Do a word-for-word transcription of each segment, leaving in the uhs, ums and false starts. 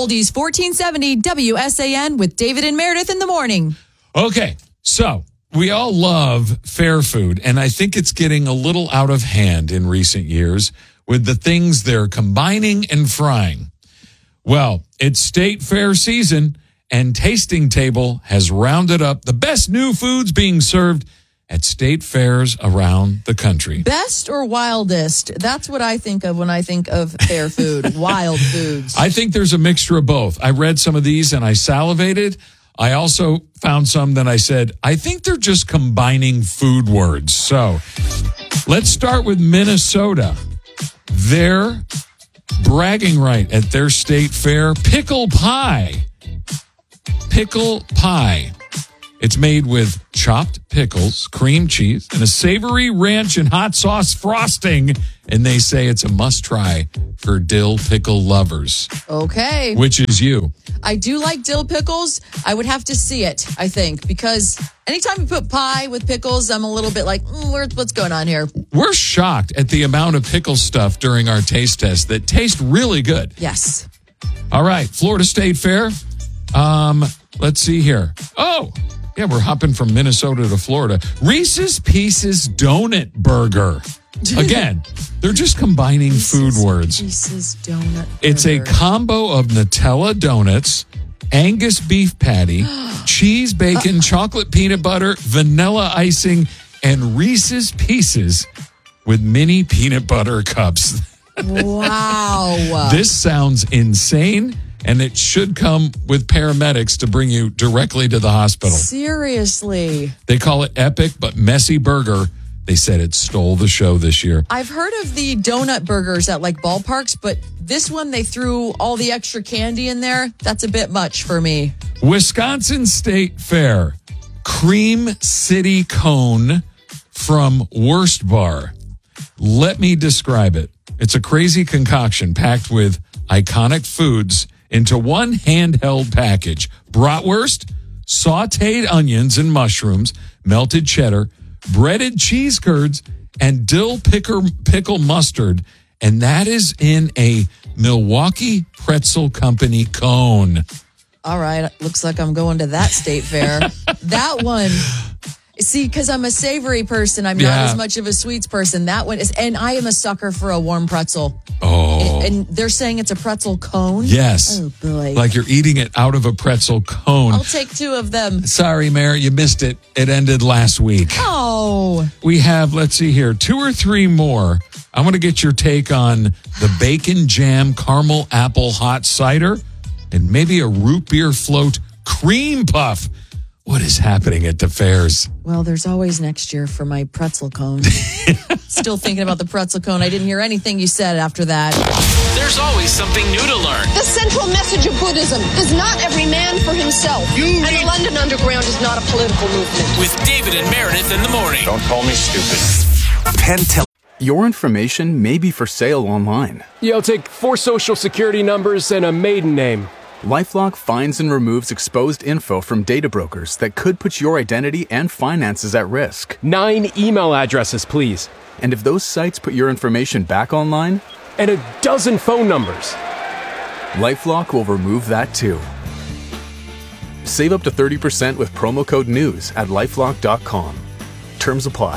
Oldies fourteen seventy W S A N with David and Meredith in the morning. Okay, so we all love fair food, and I think it's getting a little out of hand in recent years with the things they're combining and frying. Well, it's state fair season, and Tasting Table has rounded up the best new foods being served at state fairs around the country. Best or wildest? That's what I think of when I think of fair food, wild foods. I think there's a mixture of both. I read some of these and I salivated. I also found some that I said, I think they're just combining food words. So let's start with Minnesota. Their bragging right at their state fair, pickle pie. Pickle pie. It's made with chopped pickles, cream cheese, and a savory ranch and hot sauce frosting. And they say it's a must-try for dill pickle lovers. Okay. Which is you. I do like dill pickles. I would have to see it, I think, because anytime you put pie with pickles, I'm a little bit like, mm, where, what's going on here? We're shocked at the amount of pickle stuff during our taste test that taste really good. Yes. All right, Florida State Fair. Um, let's see here. Oh, yeah, we're hopping from Minnesota to Florida. Reese's Pieces Donut Burger. Again, they're just combining Reese's, food words. Reese's Donut Burger. It's a combo of Nutella donuts, Angus beef patty, cheese, bacon, chocolate peanut butter, vanilla icing, and Reese's Pieces with mini peanut butter cups. Wow. This sounds insane, and it should come with paramedics to bring you directly to the hospital. Seriously. They call it Epic but Messy Burger. They said it stole the show this year. I've heard of the donut burgers at like ballparks, but this one, they threw all the extra candy in there. That's a bit much for me. Wisconsin State Fair. Cream City Cone from Wurst Bar. Let me describe it. It's a crazy concoction packed with iconic foods into one handheld package. Bratwurst, sauteed onions and mushrooms, melted cheddar, breaded cheese curds, and dill picker, pickle mustard. And that is in a Milwaukee Pretzel Company cone. All right. Looks like I'm going to that state fair. That one. See, because I'm a savory person, I'm yeah. not as much of a sweets person. That one is, and I am a sucker for a warm pretzel. Oh. And, and they're saying it's a pretzel cone? Yes. Oh, boy. Like you're eating it out of a pretzel cone. I'll take two of them. Sorry, Mayor, you missed it. It ended last week. Oh. We have, let's see here, two or three more. I want to get your take on the bacon jam caramel apple hot cider and maybe a root beer float cream puff. What is happening at the fairs? Well, there's always next year for my pretzel cone. Still thinking about the pretzel cone. I didn't hear anything you said after that. There's always something new to learn. The central message of Buddhism is not every man for himself. You and the London Underground is not a political movement. With David and Meredith in the morning. Don't call me stupid. Penn Tel- Your information may be for sale online. Yeah, I'll take four social security numbers and a maiden name. LifeLock finds and removes exposed info from data brokers that could put your identity and finances at risk. Nine email addresses, please. And if those sites put your information back online? And a dozen phone numbers. LifeLock will remove that too. Save up to thirty percent with promo code NEWS at lifelock dot com. Terms apply.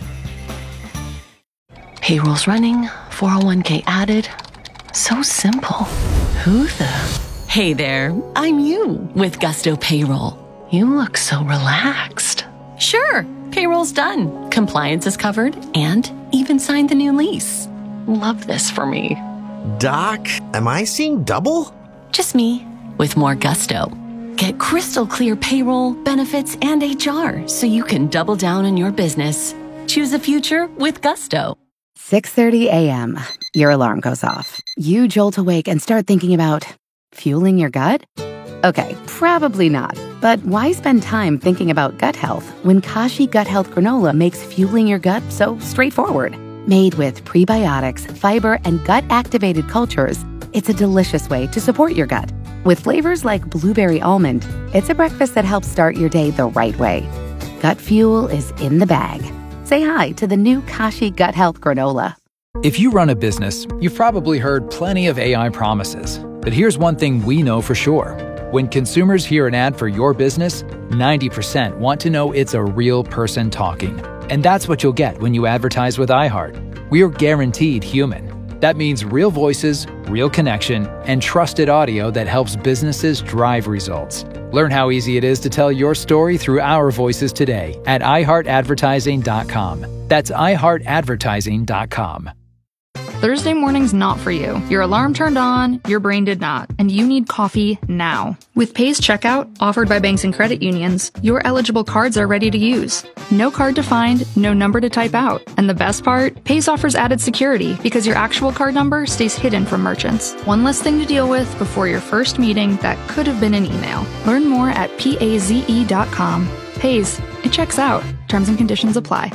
Payroll's running, four oh one k added. So simple. Who the... Hey there, I'm you with Gusto Payroll. You look so relaxed. Sure, payroll's done. Compliance is covered and even signed the new lease. Love this for me. Doc, am I seeing double? Just me with more gusto. Get crystal clear payroll, benefits, and H R so you can double down on your business. Choose a future with Gusto. six thirty a.m. Your alarm goes off. You jolt awake and start thinking about fueling your gut? Okay, probably not. But why spend time thinking about gut health when Kashi Gut Health Granola makes fueling your gut so straightforward? Made with prebiotics, fiber, and gut-activated cultures, it's a delicious way to support your gut. With flavors like blueberry almond, it's a breakfast that helps start your day the right way. Gut fuel is in the bag. Say hi to the new Kashi Gut Health Granola. If you run a business, you've probably heard plenty of A I promises. But here's one thing we know for sure. When consumers hear an ad for your business, ninety percent want to know it's a real person talking. And that's what you'll get when you advertise with iHeart. We're guaranteed human. That means real voices, real connection, and trusted audio that helps businesses drive results. Learn how easy it is to tell your story through our voices today at i heart advertising dot com. That's i heart advertising dot com. Thursday morning's not for you. Your alarm turned on, your brain did not, and you need coffee now. With Pay's Checkout, offered by banks and credit unions, your eligible cards are ready to use. No card to find, no number to type out. And the best part? Pay's offers added security because your actual card number stays hidden from merchants. One less thing to deal with before your first meeting that could have been an email. Learn more at paze dot com. Pay's, it checks out. Terms and conditions apply.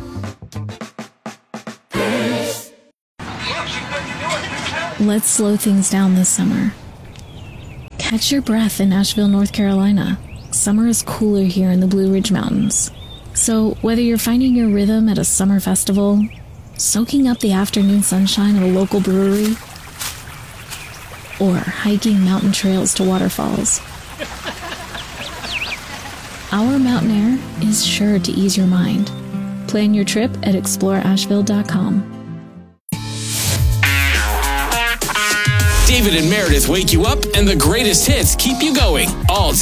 Let's slow things down this summer. Catch your breath in Asheville, North Carolina. Summer is cooler here in the Blue Ridge Mountains. So whether you're finding your rhythm at a summer festival, soaking up the afternoon sunshine at a local brewery, or hiking mountain trails to waterfalls, our mountain air is sure to ease your mind. Plan your trip at explore asheville dot com. David and Meredith wake you up, and the greatest hits keep you going all